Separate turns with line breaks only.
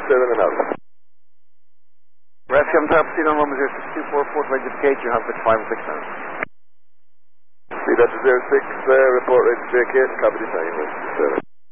and out.
Rescue Tower, proceed on Loma 0624, Fort Range Gate, you have the 5 and 6 minutes.
Speed up to 06, report range J Kate, copy the time,